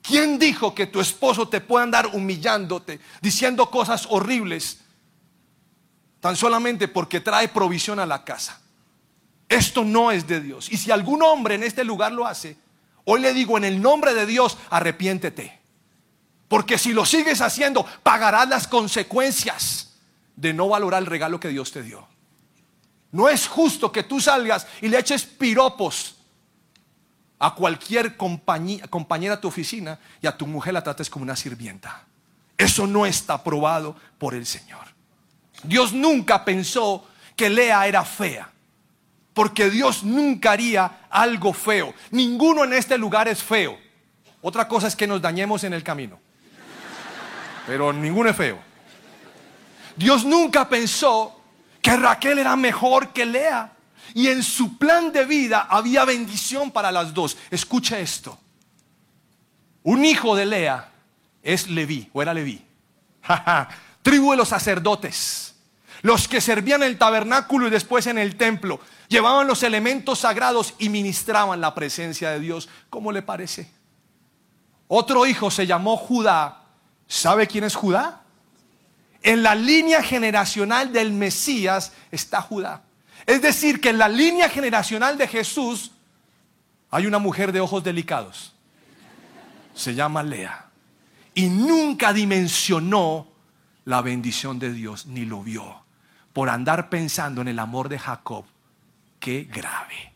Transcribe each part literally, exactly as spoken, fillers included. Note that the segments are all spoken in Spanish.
¿Quién dijo que tu esposo te pueda andar humillándote, diciendo cosas horribles, tan solamente porque trae provisión a la casa? Esto no es de Dios. Y si algún hombre en este lugar lo hace, hoy le digo en el nombre de Dios, arrepiéntete. Porque si lo sigues haciendo, pagarás las consecuencias de no valorar el regalo que Dios te dio. No es justo que tú salgas y le eches piropos a cualquier compañía, compañera de tu oficina y a tu mujer la trates como una sirvienta. Eso no está aprobado por el Señor. Dios nunca pensó que Lea era fea, porque Dios nunca haría algo feo. Ninguno en este lugar es feo. Otra cosa es que nos dañemos en el camino, pero ninguno es feo. Dios nunca pensó que Raquel era mejor que Lea, y en su plan de vida había bendición para las dos. Escucha esto: un hijo de Lea es Leví, o era Leví, tribu de los sacerdotes, los que servían en el tabernáculo y después en el templo, llevaban los elementos sagrados y ministraban la presencia de Dios. ¿Cómo le parece? Otro hijo se llamó Judá. ¿Sabe quién es Judá? En la línea generacional del Mesías está Judá. Es decir, que en la línea generacional de Jesús hay una mujer de ojos delicados. Se llama Lea. Y nunca dimensionó la bendición de Dios, ni lo vio, por andar pensando en el amor de Jacob. ¡Qué grave!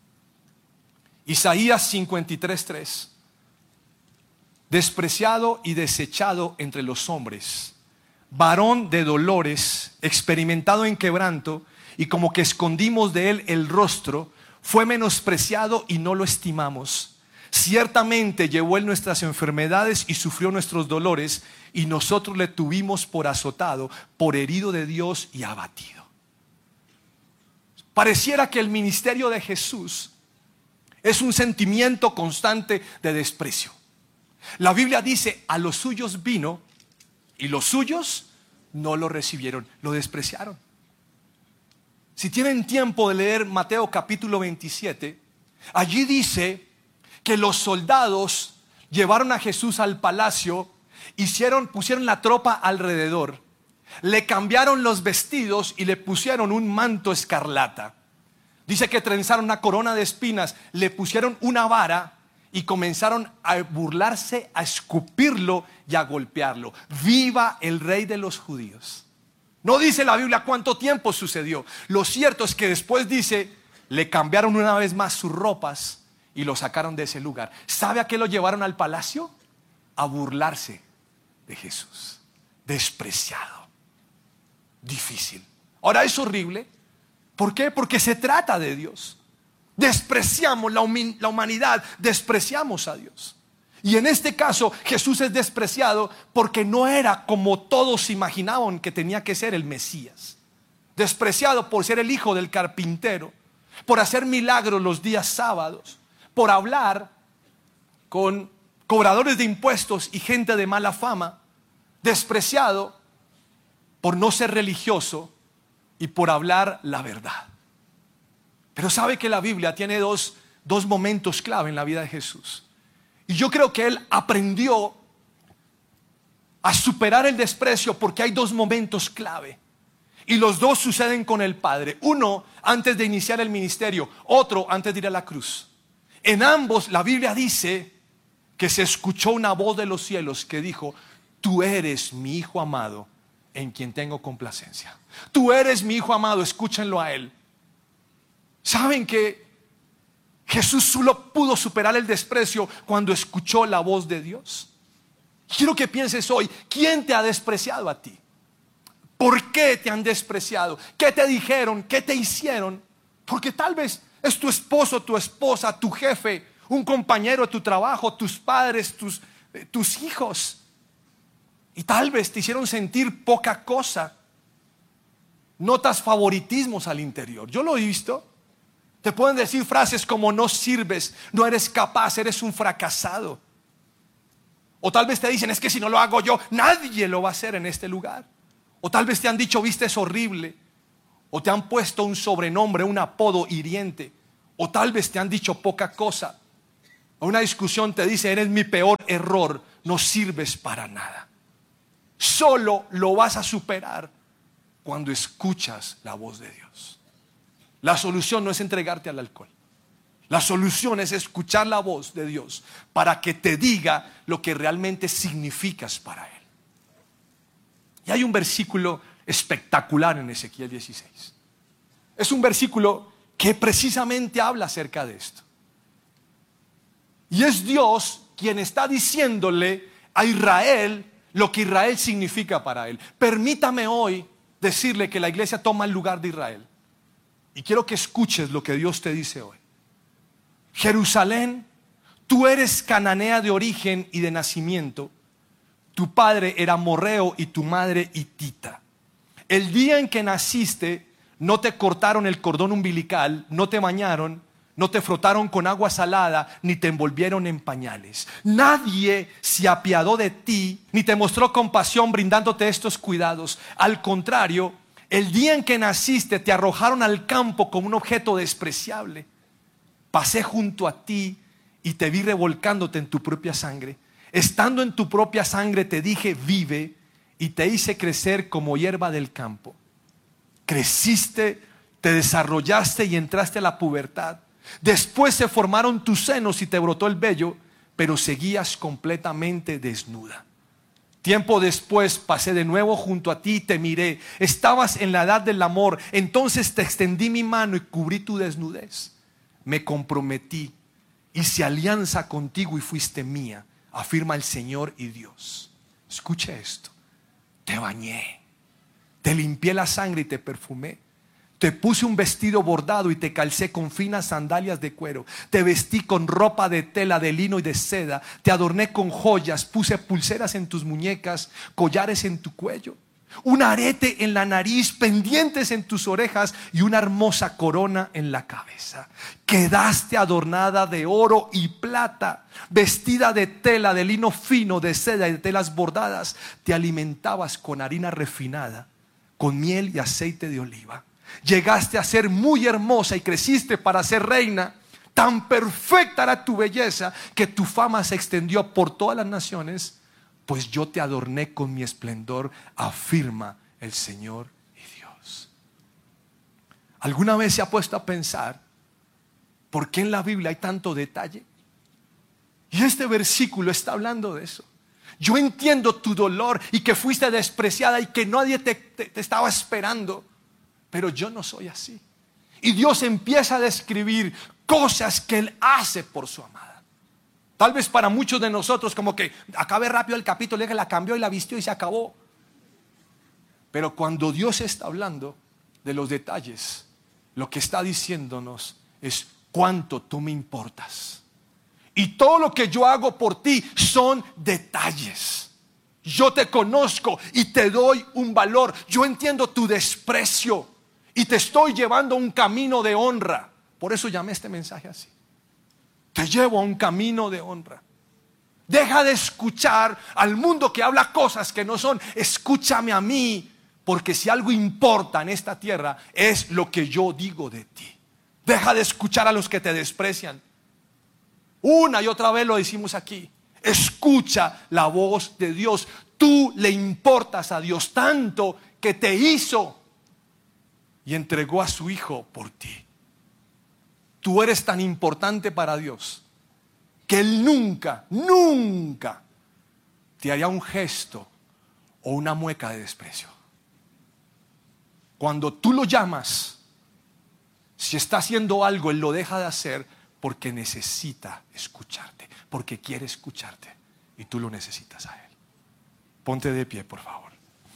Isaías cincuenta y tres, tres. Despreciado y desechado entre los hombres, varón de dolores, experimentado en quebranto, y como que escondimos de él el rostro, fue menospreciado y no lo estimamos. Ciertamente llevó él nuestras enfermedades y sufrió nuestros dolores, y nosotros le tuvimos por azotado, por herido de Dios y abatido. Pareciera que el ministerio de Jesús es un sentimiento constante de desprecio. La Biblia dice: a los suyos vino y los suyos no lo recibieron, lo despreciaron. Si tienen tiempo de leer Mateo capítulo veintisiete, allí dice que los soldados llevaron a Jesús al palacio, hicieron, pusieron la tropa alrededor, le cambiaron los vestidos y le pusieron un manto escarlata. Dice que trenzaron una corona de espinas, le pusieron una vara y comenzaron a burlarse, a escupirlo y a golpearlo. ¡Viva el rey de los judíos! No dice la Biblia cuánto tiempo sucedió. Lo cierto es que después dice, le cambiaron una vez más sus ropas y lo sacaron de ese lugar. ¿Sabe a qué lo llevaron al palacio? A burlarse de Jesús. Despreciado. Difícil. Ahora es horrible. ¿Por qué? Porque se trata de Dios. Despreciamos la, hum- la humanidad, despreciamos a Dios. Y en este caso Jesús es despreciado porque no era como todos imaginaban que tenía que ser el Mesías. Despreciado por ser el hijo del carpintero, por hacer milagros los días sábados, por hablar con cobradores de impuestos y gente de mala fama. Despreciado por no ser religioso y por hablar la verdad. Pero sabe que la Biblia tiene dos, dos momentos clave en la vida de Jesús. Y yo creo que Él aprendió a superar el desprecio porque hay dos momentos clave. Y los dos suceden con el Padre. Uno antes de iniciar el ministerio, otro antes de ir a la cruz. En ambos la Biblia dice que se escuchó una voz de los cielos que dijo: tú eres mi Hijo amado, en quien tengo complacencia. Tú eres mi Hijo amado, escúchenlo a Él. ¿Saben que Jesús solo pudo superar el desprecio cuando escuchó la voz de Dios? Quiero que pienses hoy, ¿quién te ha despreciado a ti? ¿Por qué te han despreciado? ¿Qué te dijeron? ¿Qué te hicieron? Porque tal vez es tu esposo, tu esposa, tu jefe, un compañero de tu trabajo, tus padres, tus, eh, tus hijos. Y tal vez te hicieron sentir poca cosa. Notas favoritismos al interior. Yo lo he visto. Te pueden decir frases como: no sirves, no eres capaz, eres un fracasado. O tal vez te dicen: es que si no lo hago yo, nadie lo va a hacer en este lugar. O tal vez te han dicho: viste, es horrible. O te han puesto un sobrenombre, un apodo hiriente. O tal vez te han dicho poca cosa. a una discusión te dice, eres mi peor error, no sirves para nada. Solo lo vas a superar cuando escuchas la voz de Dios. La solución no es entregarte al alcohol. La solución es escuchar la voz de Dios para que te diga lo que realmente significas para Él. Y hay un versículo espectacular en Ezequiel dieciséis. Es un versículo que precisamente habla acerca de esto. Y es Dios quien está diciéndole a Israel lo que Israel significa para Él. Permítame hoy decirle que la iglesia toma el lugar de Israel. Y quiero que escuches lo que Dios te dice hoy. Jerusalén, tú eres cananea de origen y de nacimiento. Tu padre era amorreo y tu madre hitita. El día en que naciste, no te cortaron el cordón umbilical, no te bañaron, no te frotaron con agua salada, ni te envolvieron en pañales. Nadie se apiadó de ti, ni te mostró compasión brindándote estos cuidados. Al contrario, el día en que naciste, te arrojaron al campo como un objeto despreciable. Pasé junto a ti y te vi revolcándote en tu propia sangre. Estando en tu propia sangre te dije, vive, y te hice crecer como hierba del campo. Creciste, te desarrollaste y entraste a la pubertad. Después se formaron tus senos y te brotó el vello, pero seguías completamente desnuda. Tiempo después pasé de nuevo junto a ti y te miré. Estabas en la edad del amor. Entonces te extendí mi mano y cubrí tu desnudez. Me comprometí, hice alianza contigo y fuiste mía, afirma el Señor y Dios. Escuche esto. Te bañé, te limpié la sangre y te perfumé. Te puse un vestido bordado y te calcé con finas sandalias de cuero. Te vestí con ropa de tela, de lino y de seda. Te adorné con joyas, puse pulseras en tus muñecas, collares en tu cuello, un arete en la nariz, pendientes en tus orejas y una hermosa corona en la cabeza. Quedaste adornada de oro y plata, vestida de tela, de lino fino, de seda y de telas bordadas. Te alimentabas con harina refinada, con miel y aceite de oliva. Llegaste a ser muy hermosa y creciste para ser reina. Tan perfecta era tu belleza que tu fama se extendió por todas las naciones, pues yo te adorné con mi esplendor, afirma el Señor y Dios. ¿Alguna vez se ha puesto a pensar por qué en la Biblia hay tanto detalle? Y este versículo está hablando de eso. Yo entiendo tu dolor y que fuiste despreciada y que nadie te, te, te estaba esperando. Pero yo no soy así. Y Dios empieza a describir cosas que Él hace por su amada. Tal vez para muchos de nosotros como que acabe rápido el capítulo, que la cambió y la vistió y se acabó. Pero cuando Dios está hablando de los detalles, lo que está diciéndonos es cuánto tú me importas. Y todo lo que yo hago por ti son detalles. Yo te conozco y te doy un valor. Yo entiendo tu desprecio y te estoy llevando a un camino de honra. Por eso llamé este mensaje así. Te llevo a un camino de honra. Deja de escuchar al mundo que habla cosas que no son. Escúchame a mí, porque si algo importa en esta tierra es lo que yo digo de ti. Deja de escuchar a los que te desprecian. Una y otra vez lo decimos aquí. Escucha la voz de Dios. Tú le importas a Dios tanto que te hizo y entregó a su Hijo por ti. Tú eres tan importante para Dios que Él nunca, nunca te haría un gesto o una mueca de desprecio. Cuando tú lo llamas, si está haciendo algo, Él lo deja de hacer porque necesita escucharte, porque quiere escucharte y tú lo necesitas a Él. Ponte de pie, por favor.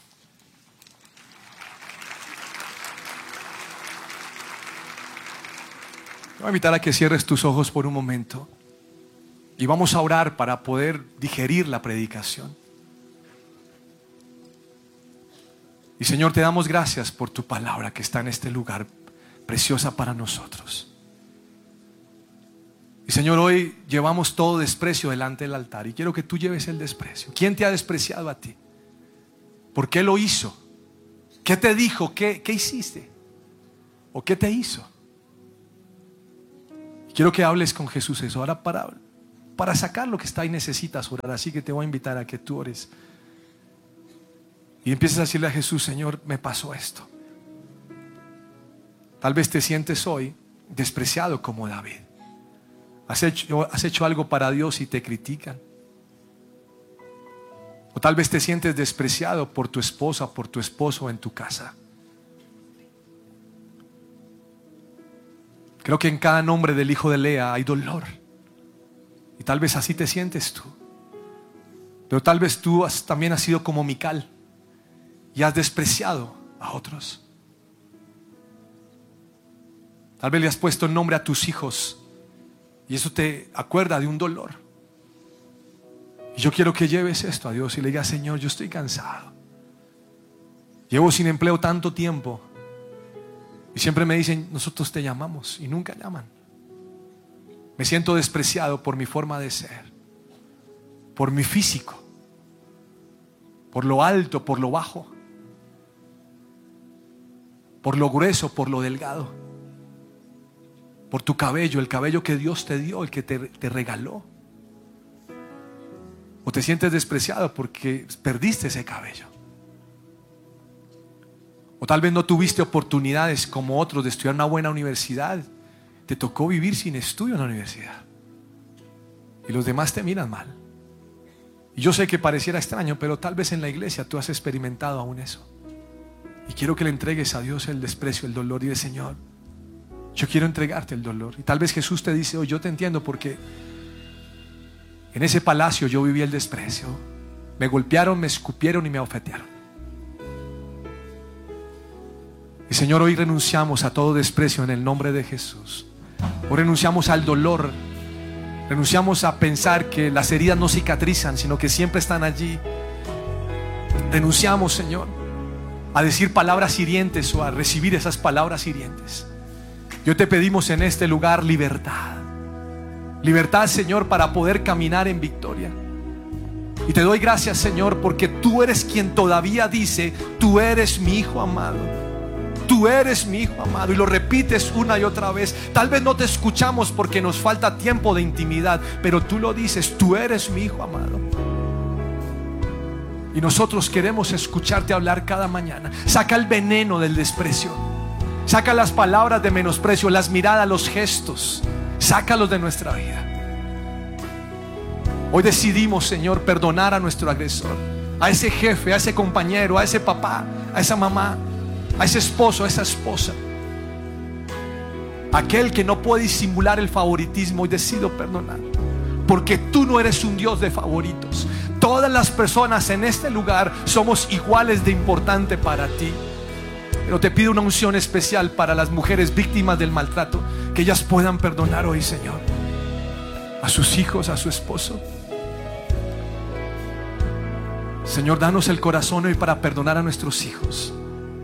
Te voy a invitar a que cierres tus ojos por un momento y vamos a orar para poder digerir la predicación. Y Señor, te damos gracias por tu palabra que está en este lugar, preciosa para nosotros. Y Señor, hoy llevamos todo desprecio delante del altar y quiero que tú lleves el desprecio. ¿Quién te ha despreciado a ti? ¿Por qué lo hizo? ¿Qué te dijo? ¿Qué, qué hiciste? ¿O qué te hizo? Quiero que hables con Jesús eso. Ahora para para sacar lo que está ahí necesitas orar. Así que te voy a invitar a que tú ores y empieces a decirle a Jesús: Señor, me pasó esto. Tal vez te sientes hoy despreciado como David. Has hecho, has hecho algo para Dios y te critican. O tal vez te sientes despreciado por tu esposa, por tu esposo en tu casa. Creo que en cada nombre del hijo de Lea hay dolor. Y tal vez así te sientes tú. Pero tal vez tú has, también has sido como Mical y has despreciado a otros. Tal vez le has puesto nombre a tus hijos y eso te acuerda de un dolor. Y yo quiero que lleves esto a Dios y le digas: Señor, yo estoy cansado. Llevo sin empleo tanto tiempo y siempre me dicen: nosotros te llamamos, y nunca llaman. Me siento despreciado por mi forma de ser, por mi físico, por lo alto, por lo bajo, por lo grueso, por lo delgado, por tu cabello, el cabello que Dios te dio, el que te, te regaló. O te sientes despreciado porque perdiste ese cabello. O tal vez no tuviste oportunidades como otros de estudiar una buena universidad. Te tocó vivir sin estudio en la universidad y los demás te miran mal. Y yo sé que pareciera extraño, pero tal vez en la iglesia tú has experimentado aún eso. Y quiero que le entregues a Dios el desprecio, el dolor, y de: Señor, yo quiero entregarte el dolor. Y tal vez Jesús te dice: oh, yo te entiendo, porque en ese palacio yo viví el desprecio. Me golpearon, me escupieron y me abofetearon. Y Señor, hoy renunciamos a todo desprecio en el nombre de Jesús. Hoy renunciamos al dolor. Renunciamos a pensar que las heridas no cicatrizan, sino que siempre están allí. Renunciamos, Señor, a decir palabras hirientes o a recibir esas palabras hirientes. Yo te pedimos en este lugar libertad. Libertad, Señor, para poder caminar en victoria. Y te doy gracias, Señor, porque tú eres quien todavía dice: tú eres mi hijo amado. Tú eres mi hijo amado. Y lo repites una y otra vez. Tal vez no te escuchamos porque nos falta tiempo de intimidad, pero tú lo dices: tú eres mi hijo amado. Y nosotros queremos escucharte hablar cada mañana. Saca el veneno del desprecio. Saca las palabras de menosprecio, las miradas, los gestos. Sácalos de nuestra vida. Hoy decidimos, Señor, perdonar a nuestro agresor, a ese jefe, a ese compañero, a ese papá, a esa mamá, a ese esposo, a esa esposa, aquel que no puede disimular el favoritismo. Hoy decido perdonar, porque tú no eres un Dios de favoritos. Todas las personas en este lugar somos iguales de importante para ti. Pero te pido una unción especial para las mujeres víctimas del maltrato, que ellas puedan perdonar hoy, Señor, a sus hijos, a su esposo. Señor, danos el corazón hoy para perdonar a nuestros hijos,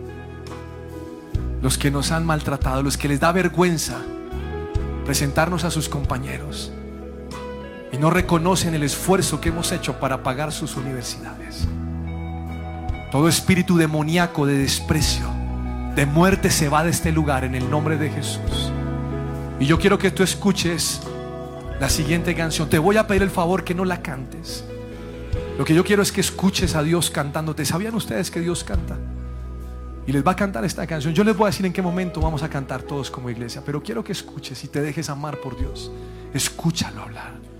los que nos han maltratado, los que les da vergüenza presentarnos a sus compañeros y no reconocen el esfuerzo que hemos hecho para pagar sus universidades. Todo espíritu demoníaco de desprecio, de muerte, se va de este lugar en el nombre de Jesús. Y yo quiero que tú escuches la siguiente canción. Te voy a pedir el favor que no la cantes. Lo que yo quiero es que escuches a Dios cantándote. ¿Sabían ustedes que Dios canta? Y les va a cantar esta canción. Yo les voy a decir en qué momento vamos a cantar todos como iglesia, pero quiero que escuches y te dejes amar por Dios. Escúchalo hablar.